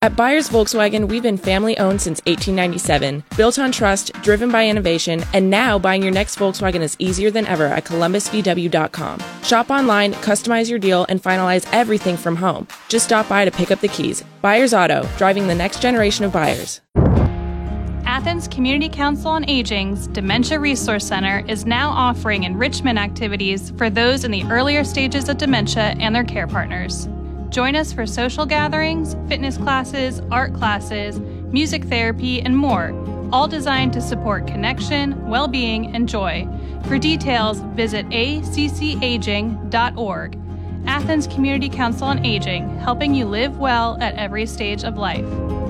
At Byers Volkswagen, we've been family-owned since 1897, built on trust, driven by innovation, and now buying your next Volkswagen is easier than ever at columbusvw.com. Shop online, customize your deal, and finalize everything from home. Just stop by to pick up the keys. Byers Auto, driving the next generation of buyers. Athens Community Council on Aging's Dementia Resource Center is now offering enrichment activities for those in the earlier stages of dementia and their care partners. Join us for social gatherings, fitness classes, art classes, music therapy, and more, all designed to support connection, well-being, and joy. For details, visit accaging.org. Athens Community Council on Aging, helping you live well at every stage of life.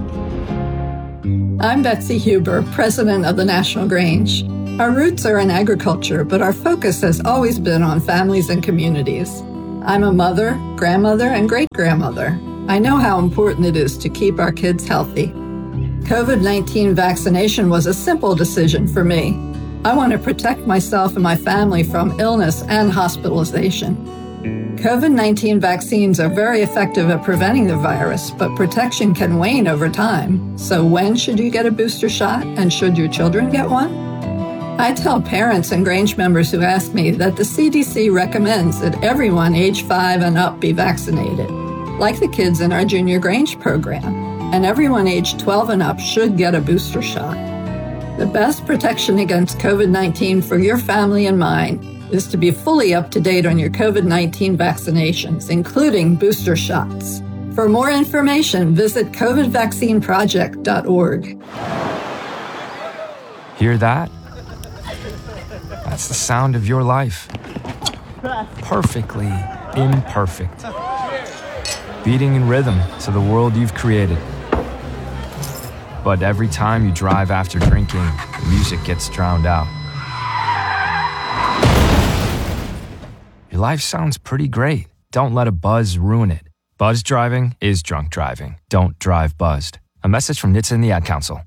I'm Betsy Huber, president of the National Grange. Our roots are in agriculture, but our focus has always been on families and communities. I'm a mother, grandmother, and great-grandmother. I know how important it is to keep our kids healthy. COVID-19 vaccination was a simple decision for me. I want to protect myself and my family from illness and hospitalization. COVID-19 vaccines are very effective at preventing the virus, but protection can wane over time. So when should you get a booster shot, and should your children get one? I tell parents and Grange members who ask me that the CDC recommends that everyone age 5 and up be vaccinated, like the kids in our Junior Grange program, and everyone age 12 and up should get a booster shot. The best protection against COVID-19 for your family and mine is to be fully up to date on your COVID-19 vaccinations, including booster shots. For more information, visit covidvaccineproject.org. Hear that? That's the sound of your life. Perfectly imperfect. Beating in rhythm to the world you've created. But every time you drive after drinking, the music gets drowned out. Your life sounds pretty great. Don't let a buzz ruin it. Buzz driving is drunk driving. Don't drive buzzed. A message from NHTSA and the Ad Council.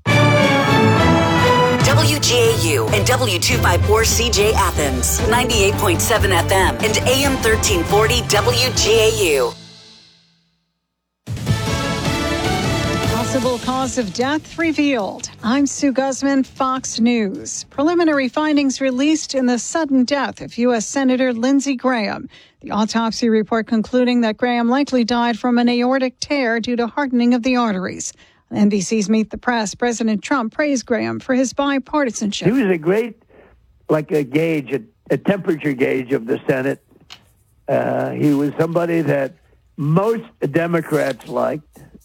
WGAU and W254CJ Athens, 98.7 FM and AM 1340 WGAU. Possible cause of death revealed. I'm Sue Guzman, Fox News. Preliminary findings released in the sudden death of U.S. Senator Lindsey Graham. The autopsy report concluding that Graham likely died from an aortic tear due to hardening of the arteries. On NBC's Meet the Press, President Trump praised Graham for his bipartisanship. He was a great, like a gauge, a temperature gauge of the Senate. He was somebody that most Democrats liked.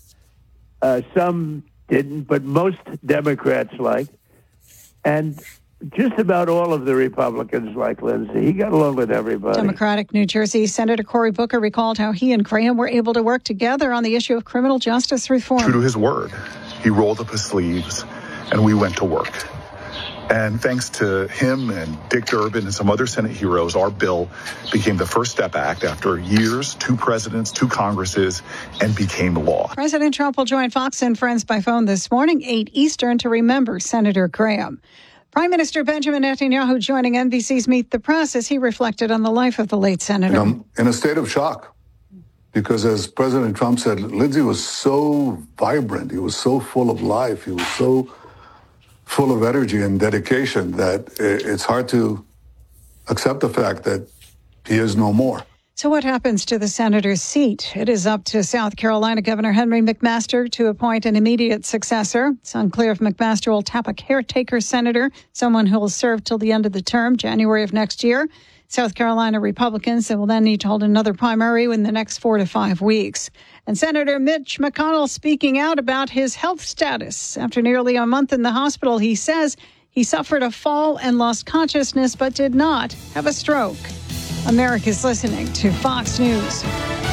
Some didn't, but most Democrats liked. And just about all of the Republicans like Lindsey. He got along with everybody. Democratic New Jersey Senator Cory Booker recalled how he and Graham were able to work together on the issue of criminal justice reform. True to his word, he rolled up his sleeves and we went to work. And thanks to him and Dick Durbin and some other Senate heroes, our bill became the First Step Act after years, 2 presidents, 2 Congresses, and became law. President Trump will join Fox and Friends by phone this morning, 8 Eastern, to remember Senator Graham. Prime Minister Benjamin Netanyahu joining NBC's Meet the Press as he reflected on the life of the late senator. I'm in a state of shock because, as President Trump said, Lindsey was so vibrant. He was so full of life. He was so full of energy and dedication that it's hard to accept the fact that he is no more. So what happens to the senator's seat? It is up to South Carolina Governor Henry McMaster to appoint an immediate successor. It's unclear if McMaster will tap a caretaker senator, someone who will serve till the end of the term, January of next year. South Carolina Republicans will then need to hold another primary in the next 4 to 5 weeks. And Senator Mitch McConnell speaking out about his health status. After nearly a month in the hospital, he says he suffered a fall and lost consciousness, but did not have a stroke. America's listening to Fox News.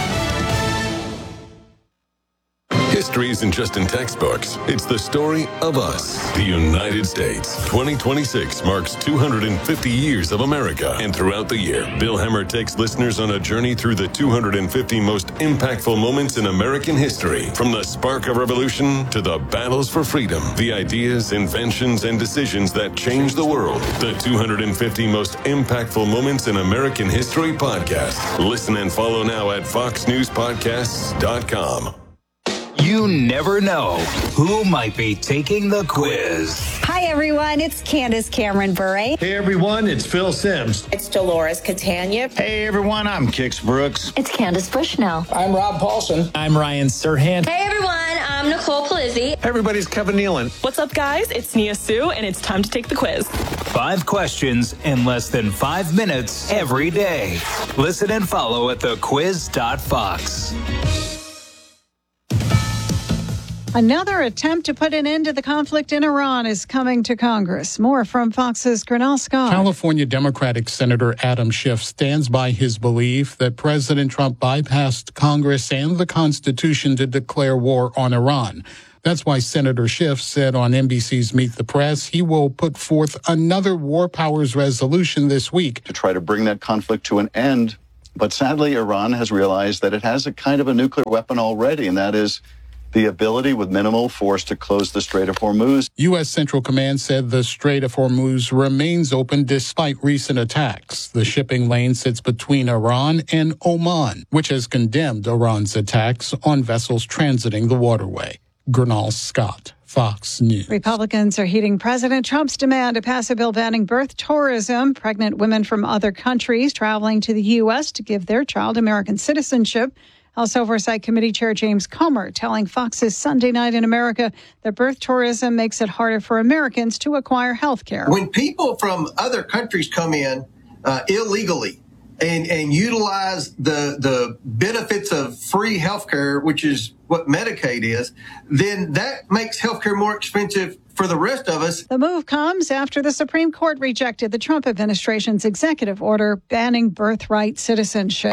History isn't just in textbooks. It's the story of us, the United States. 2026 marks 250 years of America. And throughout the year, Bill Hemmer takes listeners on a journey through the 250 most impactful moments in American history. From the spark of revolution to the battles for freedom, the ideas, inventions, and decisions that changed the world. The 250 most impactful moments in American history podcast. Listen and follow now at foxnewspodcasts.com. You never know who might be taking the quiz. Hi, everyone. It's Candace Cameron Bure. Hey, everyone. It's Phil Sims. It's Dolores Catania. Hey, everyone. I'm Kix Brooks. It's Candace Bushnell. I'm Rob Paulson. I'm Ryan Serhant. Hey, everyone. I'm Nicole Palizzi. Everybody's Kevin Nealon. What's up, guys? It's Nia Sue, and it's time to take the quiz. 5 questions in less than 5 minutes every day. Listen and follow at thequiz.fox. Another attempt to put an end to the conflict in Iran is coming to Congress. More from Fox's Grinnell Scott. California Democratic Senator Adam Schiff stands by his belief that President Trump bypassed Congress and the Constitution to declare war on Iran. That's why Senator Schiff said on NBC's Meet the Press he will put forth another war powers resolution this week to try to bring that conflict to an end. But sadly, Iran has realized that it has a kind of a nuclear weapon already, and that is the ability with minimal force to close the Strait of Hormuz. U.S. Central Command said the Strait of Hormuz remains open despite recent attacks. The shipping lane sits between Iran and Oman, which has condemned Iran's attacks on vessels transiting the waterway. Grinnell Scott, Fox News. Republicans are heeding President Trump's demand to pass a bill banning birth tourism. Pregnant women from other countries traveling to the U.S. to give their child American citizenship. House Oversight Committee Chair James Comer telling Fox's Sunday Night in America that birth tourism makes it harder for Americans to acquire health care. When people from other countries come in illegally and utilize the benefits of free health care, which is what Medicaid is, then that makes health care more expensive for the rest of us. The move comes after the Supreme Court rejected the Trump administration's executive order banning birthright citizenship.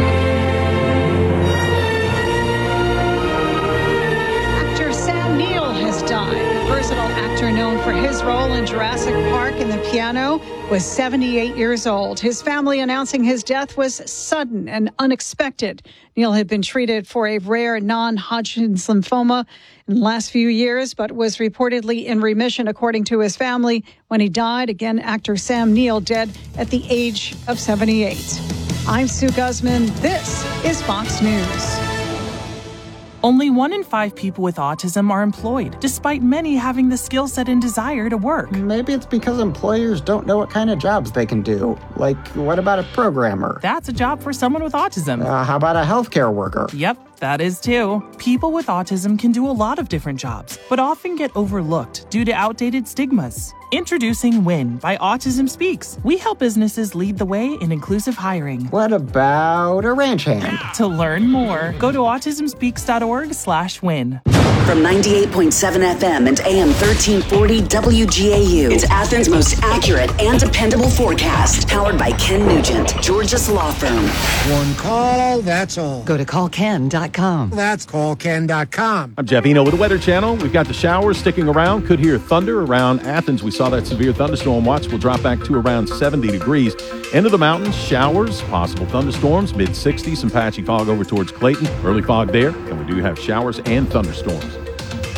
Versatile actor known for his role in Jurassic Park and The Piano was 78 years old. His family announcing his death was sudden and unexpected. Neal had been treated for a rare non-Hodgkin's lymphoma in the last few years, but was reportedly in remission, according to his family, when he died. Again, actor Sam Neill dead at the age of 78. I'm Sue Guzman. This is Fox News. Only 1 in 5 people with autism are employed, despite many having the skill set and desire to work. Maybe it's because employers don't know what kind of jobs they can do. Like, what about a programmer? That's a job for someone with autism. How about a healthcare worker? Yep, that is too. People with autism can do a lot of different jobs, but often get overlooked due to outdated stigmas. Introducing WIN by Autism Speaks. We help businesses lead the way in inclusive hiring. What about a ranch hand? To learn more, go to autismspeaks.org/win. From 98.7 FM and AM 1340 WGAU, it's Athens' most accurate and dependable forecast. Powered by Ken Nugent, Georgia's law firm. One call, that's all. Go to callken.com. That's callken.com. I'm Jeff Eno with the Weather Channel. We've got the showers sticking around. Could hear thunder around Athens. We saw that severe thunderstorm watch will drop back to around 70 degrees. Into the mountains, showers, possible thunderstorms, mid-60s, some patchy fog over towards Clayton. Early fog there, and we do have showers and thunderstorms.